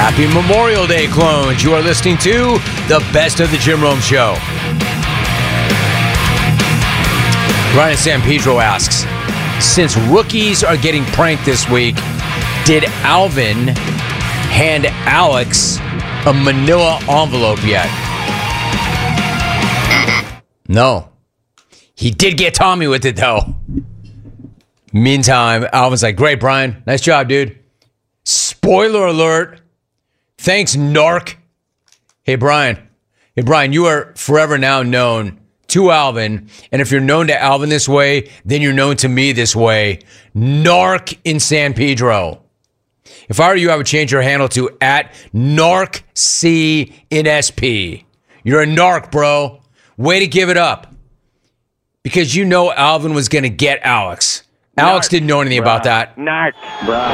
Happy Memorial Day, clones. You are listening to the Best of the Jim Rome Show. Ryan San Pedro asks, since rookies are getting pranked this week, did Alvin hand Alex a manila envelope yet? No. He did get Tommy with it, though. Meantime, Alvin's like, great, Brian. Nice job, dude. Spoiler alert. Thanks, narc. Hey, Brian, you are forever now known to Alvin. And if you're known to Alvin this way, then you're known to me this way. Narc in San Pedro. If I were you, I would change your handle to @narcc in SP. You're a narc, bro. Way to give it up. Because you know Alvin was going to get Alex. Alex didn't know anything about that. Narc, brah.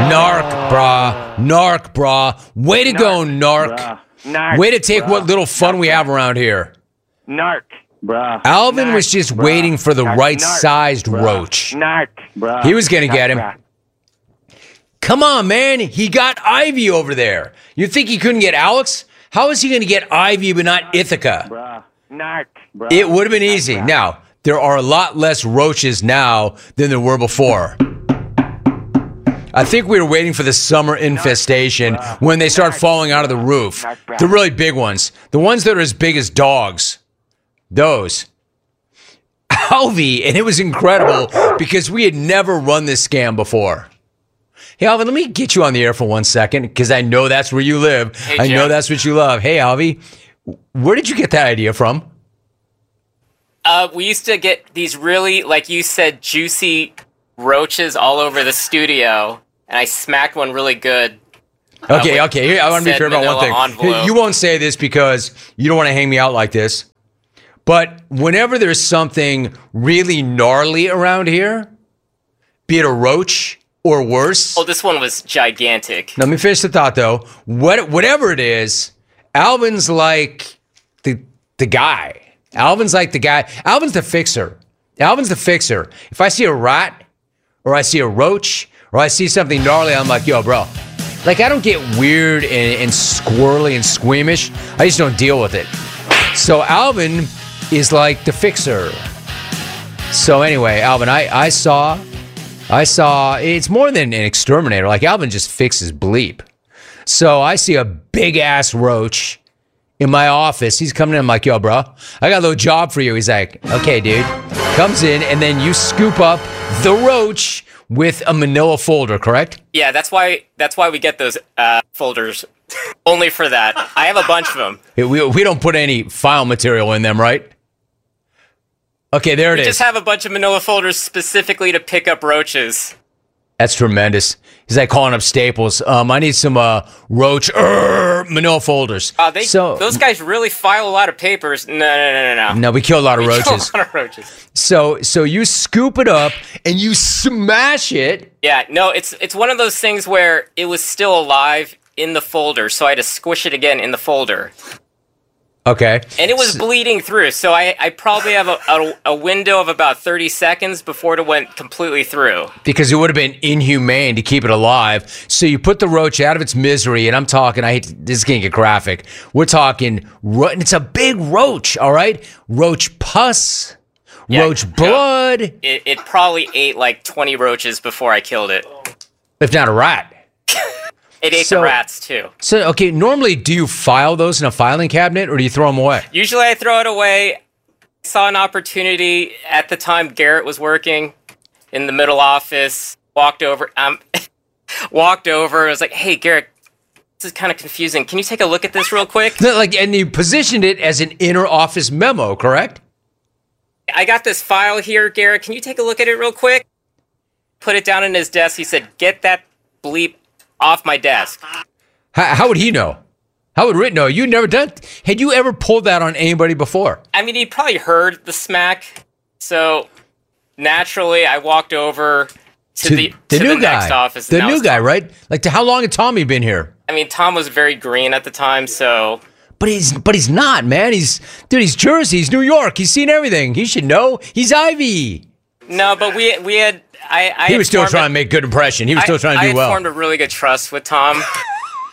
Narc, brah. Way to go, narc. Way to take what little fun we have around here. Narc, brah. Alvin was just waiting for the right-sized roach. Narc, brah. He was going to get him. Come on, man. He got Ivy over there. You think he couldn't get Alex? How is he going to get Ivy but not Ithaca? Brah. Narc, brah. It would have been easy. Now, there are a lot less roaches now than there were before. I think we were waiting for the summer infestation when they start falling out of the roof. The really big ones. The ones that are as big as dogs. Those. Alvy, and it was incredible because we had never run this scam before. Hey, Alvin, let me get you on the air for 1 second because I know that's where you live. Hey, I know that's what you love. Hey, Alvy, where did you get that idea from? We used to get these really, like you said, juicy roaches all over the studio, and I smacked one really good. Okay. Here, I want to be clear about one thing. Envelope. You won't say this because you don't want to hang me out like this. But whenever there's something really gnarly around here, be it a roach or worse. Oh, this one was gigantic. Let me finish the thought, though. Whatever it is, Alvin's like the guy. Alvin's like the guy. Alvin's the fixer. If I see a rat or I see a roach or I see something gnarly, I'm like, yo, bro. Like, I don't get weird and squirrely and squeamish. I just don't deal with it. So Alvin is like the fixer. So anyway, Alvin, I saw it's more than an exterminator. Like, Alvin just fixes bleep. So I see a big-ass roach in my office. He's coming in. I'm like, yo, bro, I got a little job for you. He's like, okay, dude. Comes in, and then you scoop up the roach with a manila folder, correct? Yeah, that's why we get those folders. Only for that. I have a bunch of them. We don't put any file material in them, right? Okay, there it is. We just have a bunch of manila folders specifically to pick up roaches. That's tremendous. He's like calling up Staples. I need some roach manila folders. Those guys really file a lot of papers. No. No, we kill a lot of roaches. Kill a lot of roaches. So you scoop it up and you smash it. Yeah, no, it's one of those things where it was still alive in the folder, so I had to squish it again in the folder. Okay. And it was bleeding through, so I probably have a window of about 30 seconds before it went completely through. Because it would have been inhumane to keep it alive. So you put the roach out of its misery, and I'm talking, this is going to get graphic. We're talking, it's a big roach, all right? Roach pus, roach blood. It probably ate like 20 roaches before I killed it. If not a rat. It ate the rats, too. So, okay, normally do you file those in a filing cabinet, or do you throw them away? Usually I throw it away. I saw an opportunity. At the time, Garrett was working in the middle office. Walked over. I was like, hey, Garrett, this is kind of confusing. Can you take a look at this real quick? And you positioned it as an inner office memo, correct? I got this file here, Garrett. Can you take a look at it real quick? Put it down on his desk. He said, get that bleep off my desk. How would he know? How would Rit know? You'd never done. Had you ever pulled that on anybody before? I mean, he probably heard the smack. So naturally, I walked over to the next office. The new guy, right? Like, how long had Tommy been here? I mean, Tom was very green at the time, so. But he's not, man. He's Jersey. He's New York. He's seen everything. He should know. He's Ivy. No, but we had. He was still trying to make good impression. He was still trying to do well. I formed a really good trust with Tom.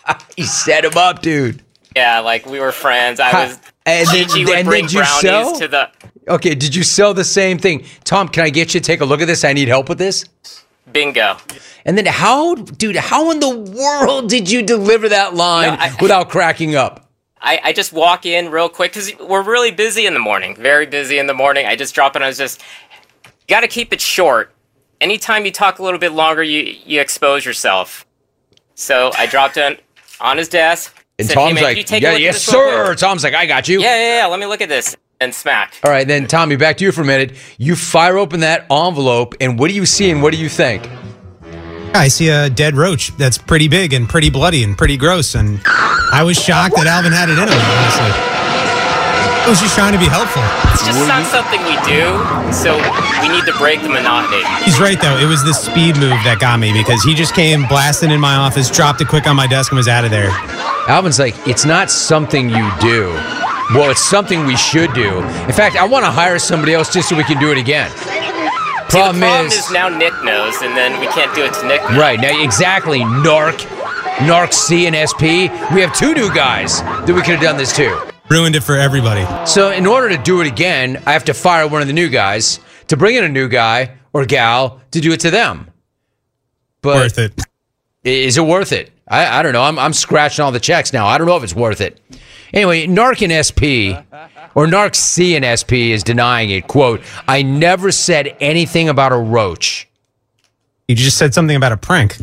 You set him up, dude. Yeah, like we were friends. I was. And then- Gigi would and bring did you sell? brownies to the Okay, did you sell the same thing? Tom, can I get you to take a look at this? I need help with this. bingo. And then how in the world did you deliver that line without cracking up? I just walk in real quick because we're really busy in the morning. Very busy in the morning. I just drop in. I was just, you got to keep it short. Anytime you talk a little bit longer, you expose yourself. So I dropped in on his desk. And said, Tom's hey, man, like, can you take a yeah, look at yes, this real sir. quick? Tom's like, I got you. Yeah. Let me look at this. And smack. All right, then, Tommy, back to you for a minute. You fire open that envelope, and what do you see and what do you think? I see a dead roach that's pretty big and pretty bloody and pretty gross, and I was shocked that Alvin had it in him, honestly. I was just trying to be helpful. It's just not something we do, so we need to break the monotony. He's right, though. It was the speed move that got me because he just came blasting in my office, dropped it quick on my desk, and was out of there. Alvin's like, it's not something you do. Well, it's something we should do. In fact, I want to hire somebody else just so we can do it again. See, the problem is now Nick knows, and then we can't do it to Nick now. Right, now, exactly, Narc C and SP. We have two new guys that we could have done this to. Ruined it for everybody. So in order to do it again, I have to fire one of the new guys to bring in a new guy or gal to do it to them. But Worth it. is it worth it? I don't know. I'm scratching all the checks now. I don't know if it's worth it. Anyway, Narc and SP, or Narc C and SP is denying it. Quote, I never said anything about a roach. You just said something about a prank.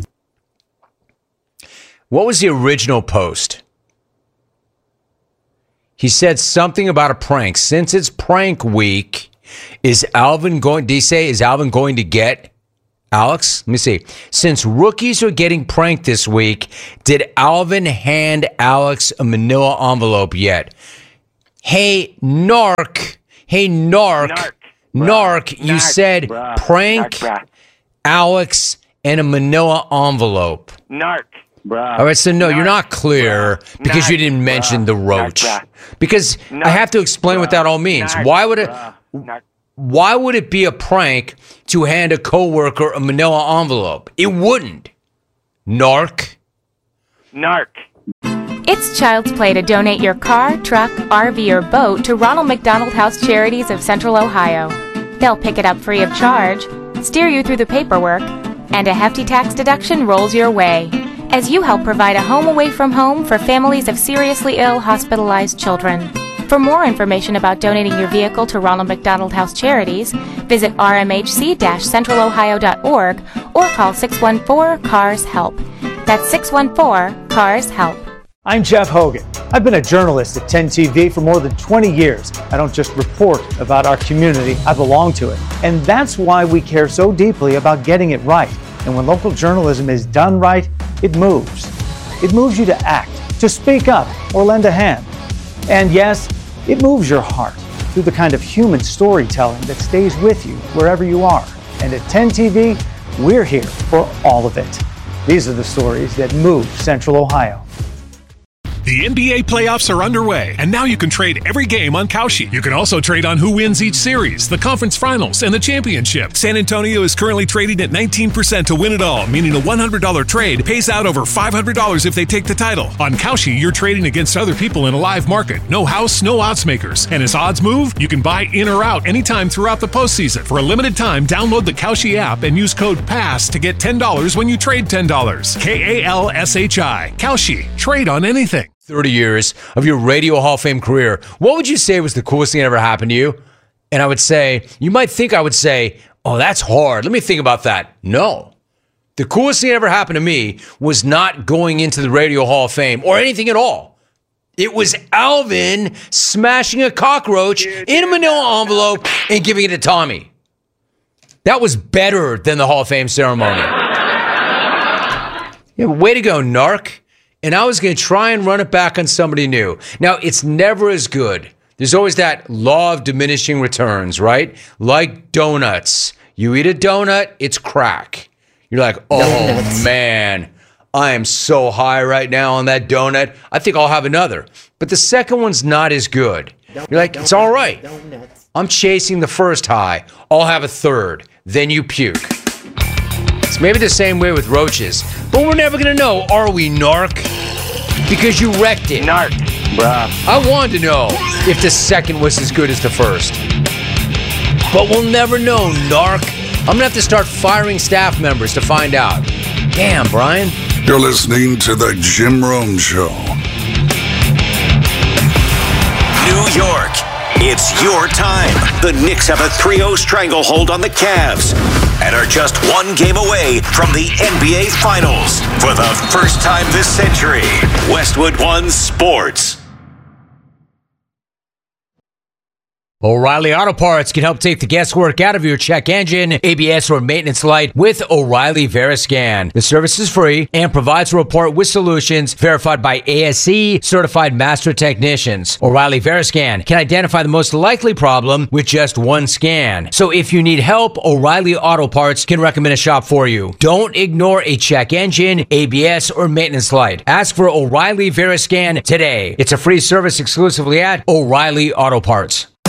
What was the original post? He said something about a prank. Since it's prank week, is Alvin going to get Alex? Let me see. Since rookies are getting pranked this week, did Alvin hand Alex a manila envelope yet? Hey, Narc. Narc, you said prank Alex and a manila envelope. Narc, bruh. All right, so no, you're not clear because you didn't mention the roach. Because I have to explain what that all means. Why would it be a prank to hand a coworker a manila envelope? It wouldn't. Narc. It's child's play to donate your car, truck, RV, or boat to Ronald McDonald House Charities of Central Ohio. They'll pick it up free of charge, steer you through the paperwork, and a hefty tax deduction rolls your way as you help provide a home away from home for families of seriously ill, hospitalized children. For more information about donating your vehicle to Ronald McDonald House Charities, visit rmhc-centralohio.org or call 614-CARS-HELP. That's 614-CARS-HELP. I'm Jeff Hogan. I've been a journalist at 10 TV for more than 20 years. I don't just report about our community, I belong to it. And that's why we care so deeply about getting it right. And when local journalism is done right, it moves. It moves you to act, to speak up, or lend a hand. And yes, it moves your heart through the kind of human storytelling that stays with you wherever you are. And at 10 TV, we're here for all of it. These are the stories that move Central Ohio. The NBA playoffs are underway, and now you can trade every game on Kalshi. You can also trade on who wins each series, the conference finals, and the championship. San Antonio is currently trading at 19% to win it all, meaning a $100 trade pays out over $500 if they take the title. On Kalshi, you're trading against other people in a live market. No house, no odds makers. And as odds move, you can buy in or out anytime throughout the postseason. For a limited time, download the Kalshi app and use code PASS to get $10 when you trade $10. KALSHI. Kalshi. Trade on anything. 30 years of your Radio Hall of Fame career, what would you say was the coolest thing that ever happened to you? And I would say, you might think I would say, oh, that's hard. Let me think about that. No. The coolest thing that ever happened to me was not going into the Radio Hall of Fame or anything at all. It was Alvin smashing a cockroach in a manila envelope and giving it to Tommy. That was better than the Hall of Fame ceremony. Yeah, way to go, Narc. And I was going to try and run it back on somebody new. Now, it's never as good. There's always that law of diminishing returns, right? Like donuts. You eat a donut, it's crack. You're like, oh, man, I am so high right now on that donut. I think I'll have another. But the second one's not as good. You're like, it's all right. I'm chasing the first high. I'll have a third. Then you puke. It's maybe the same way with roaches, but we're never going to know, are we, Narc? Because you wrecked it. Narc, bruh. I wanted to know if the second was as good as the first. But we'll never know, narc. I'm going to have to start firing staff members to find out. Damn, Brian. You're listening to The Jim Rome Show. New York. It's your time. The Knicks have a 3-0 stranglehold on the Cavs and are just one game away from the NBA Finals. For the first time this century, Westwood One Sports. O'Reilly Auto Parts can help take the guesswork out of your check engine, ABS, or maintenance light with O'Reilly Veriscan. The service is free and provides a report with solutions verified by ASE certified master technicians. O'Reilly Veriscan can identify the most likely problem with just one scan. So if you need help, O'Reilly Auto Parts can recommend a shop for you. Don't ignore a check engine, ABS, or maintenance light. Ask for O'Reilly Veriscan today. It's a free service exclusively at O'Reilly Auto Parts.